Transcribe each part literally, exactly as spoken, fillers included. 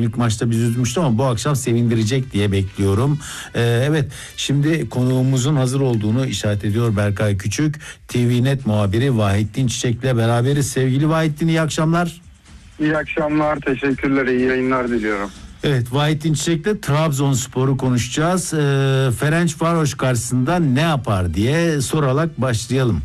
ilk maçta bizi üzmüştü ama bu akşam sevindirecek diye bekliyorum. Ee, evet, şimdi konuğumuzun hazır olduğunu işaret ediyor Berkay Küçük. T V Net muhabiri Vahittin Çiçek'le beraberiz. Sevgili Vahittin, iyi akşamlar. İyi akşamlar, teşekkürler, iyi yayınlar diliyorum. Evet, Vahittin Çiçek'le Trabzonspor'u konuşacağız. Ee, Ferencvaros karşısında ne yapar diye sorarak başlayalım.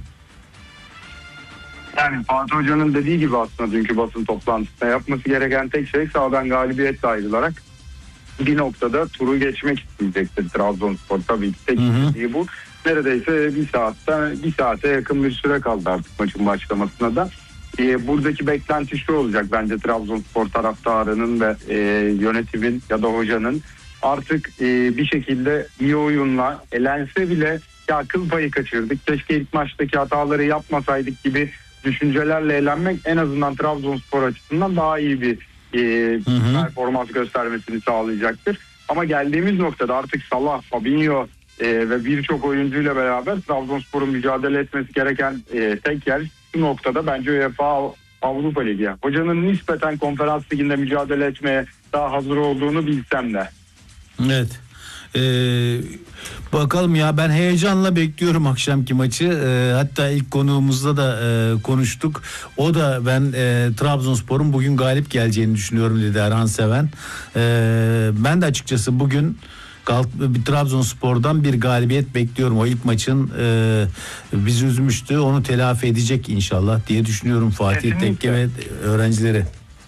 Yani Fatih Hoca'nın dediği gibi aslında dünkü basın toplantısında yapması gereken tek şey sahadan galibiyetle ayrılarak bir noktada turu geçmek isteyecektir Trabzonspor. Tabii ki tek istediği bu. Neredeyse bir saatte, bir saate yakın bir süre kaldı artık maçın başlamasına da. Ee, buradaki beklenti şu olacak bence Trabzonspor taraftarının ve e, yönetimin ya da hocanın artık e, bir şekilde iyi oyunla elense bile ya kıl payı kaçırdık, keşke ilk maçtaki hataları yapmasaydık gibi düşüncelerle elenmek en azından Trabzonspor açısından daha iyi bir e, hı hı. performans göstermesini sağlayacaktır. Ama geldiğimiz noktada artık Salah, Fabinho e, ve birçok oyuncuyla beraber Trabzonspor'un mücadele etmesi gereken e, tek yer bu noktada bence UEFA Avrupa Ligi. Hocanın nispeten Konferans Ligi'nde mücadele etmeye daha hazır olduğunu bilsem de. Evet. Ee, bakalım ya, ben heyecanla bekliyorum akşamki maçı. Ee, hatta ilk konuğumuzda da e, konuştuk. O da ben e, Trabzonspor'un bugün galip geleceğini düşünüyorum dedi, Erhan Seven. Ee, ben de açıkçası bugün bir Trabzonspor'dan bir galibiyet bekliyorum. O ilk maçın e, bizi üzmüştü. Onu telafi edecek inşallah diye düşünüyorum Fatih Tekke ve öğrencileri.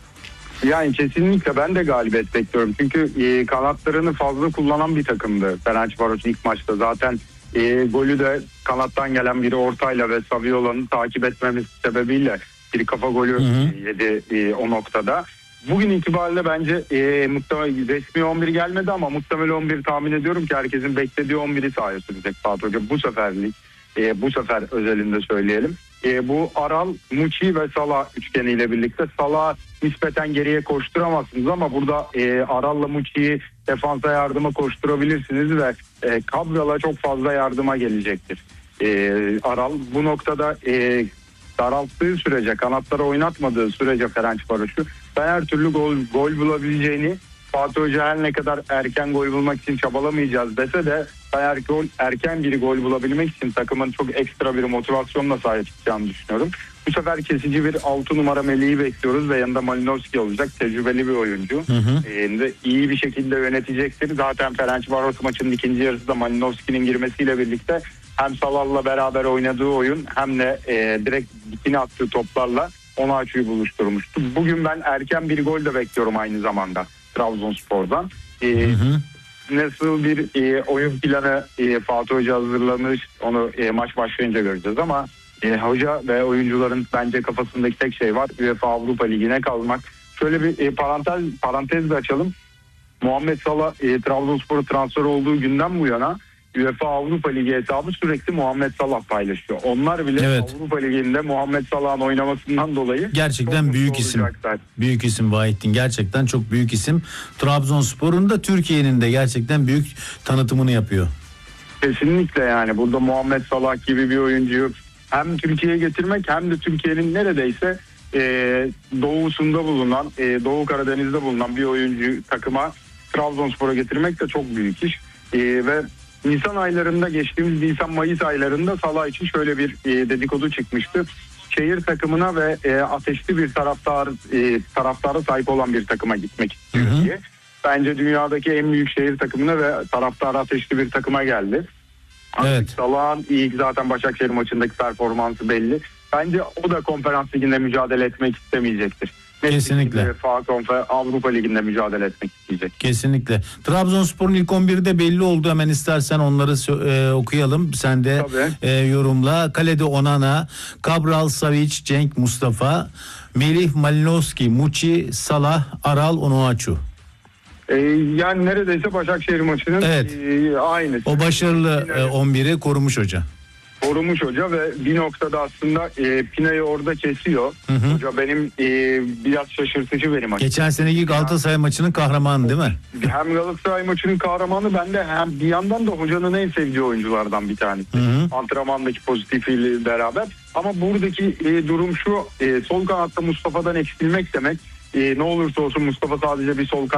Yani kesinlikle ben de galibiyet bekliyorum. Çünkü e, kanatlarını fazla kullanan bir takımdı Ferencvaros ilk maçta. Zaten e, golü de kanattan gelen bir ortayla ve Saviola'nın takip etmemiz sebebiyle bir kafa golü hı hı. yedi e, o noktada. Bugün itibariyle bence e, muhtemelen resmi on bir gelmedi ama muhtemelen on bir tahmin ediyorum ki herkesin beklediği on biri sahaya sürecek Fatih Hoca. Bu seferlik, e, bu sefer özelinde söyleyelim. E, bu Aral, Muçi ve Salah üçgeniyle birlikte Salah nispeten geriye koşturamazsınız ama burada e, Aral'la Muçi'yi defansa yardıma koşturabilirsiniz ve e, Cabral'a çok fazla yardıma gelecektir. E, Aral bu noktada e, daralttığı sürece, kanatları oynatmadığı sürece Ferencvaros'u ben her türlü gol, gol bulabileceğini, Fatih Hoca her ne kadar erken gol bulmak için çabalamayacağız dese de eğer gol, erken bir gol bulabilmek için takımın çok ekstra bir motivasyonla sahaya çıkacağını düşünüyorum. Bu sefer kesici bir altı numara Melih'i bekliyoruz ve yanında Malinowski olacak. Tecrübeli bir oyuncu. Hı hı. Ee, iyi bir şekilde yönetecektir. Zaten Ferencvaros maçının ikinci yarısında Malinowski'nin girmesiyle birlikte hem Salah'la beraber oynadığı oyun hem de e, direkt dikine attığı toplarla Onuachu'yu buluşturmuştu. Bugün ben erken bir gol de bekliyorum aynı zamanda Trabzonspor'dan. Ee, hı hı. Nasıl bir e, oyun planı e, Fatih Hoca hazırlamış onu e, maç başlayınca göreceğiz ama e, hoca ve oyuncuların bence kafasındaki tek şey var: UEFA Avrupa Ligi'ne kalmak. Şöyle bir e, parantez parantez de açalım. Muhammed Salah e, Trabzonspor'a transfer olduğu günden bu yana UEFA Avrupa Ligi hesabı sürekli Muhammed Salah paylaşıyor. Onlar bile evet. Avrupa Ligi'nde Muhammed Salah'ın oynamasından dolayı gerçekten büyük isim. Olacaklar. Büyük isim Vahittin. Gerçekten çok büyük isim. Trabzonspor'un da Türkiye'nin de gerçekten büyük tanıtımını yapıyor. Kesinlikle, yani burada Muhammed Salah gibi bir oyuncuyu hem Türkiye'ye getirmek hem de Türkiye'nin neredeyse e, doğusunda bulunan, e, Doğu Karadeniz'de bulunan bir oyuncuyu takıma Trabzonspor'a getirmek de çok büyük iş. E, ve Nisan aylarında, geçtiğimiz Nisan-Mayıs aylarında Salah için şöyle bir e, dedikodu çıkmıştı. Şehir takımına ve e, ateşli bir taraftar e, taraftara sahip olan bir takıma gitmek istiyor hı hı. diye. Bence dünyadaki en büyük şehir takımına ve taraftara ateşli bir takıma geldi. Evet. Salah'ın ilk zaten Başakşehir maçındaki performansı belli. Bence o da Konferans Ligi'nde mücadele etmek istemeyecektir. Kesinlikle. Avrupa Ligi'nde mücadele etmek isteyecek. Kesinlikle. Trabzonspor'un ilk on biri de belli oldu. Hemen istersen onları e, okuyalım. Sen de e, yorumla. Kalede Onana, Cabral, Savic, Cenk, Mustafa, Melih, Malinowski, Muçi, Salah, Aral, Onuachu. Ee, yani neredeyse Başakşehir maçının evet. e, aynı. O başarılı e, on biri korumuş hoca. Korumuş hoca ve bir noktada aslında e, Pina'yı orada kesiyor. Hı hı. Hoca benim e, biraz şaşırtıcı benim açıkçası. Geçen seneki Galatasaray maçının kahramanı değil mi? Hem Galatasaray maçının kahramanı, ben de hem bir yandan da hocanın en sevdiği oyunculardan bir tanesi. Hı hı. Antrenmandaki pozitifiyle beraber. Ama buradaki e, durum şu: e, sol kanatta Mustafa'dan eksilmek demek. E, ne olursa olsun Mustafa sadece bir sol kanat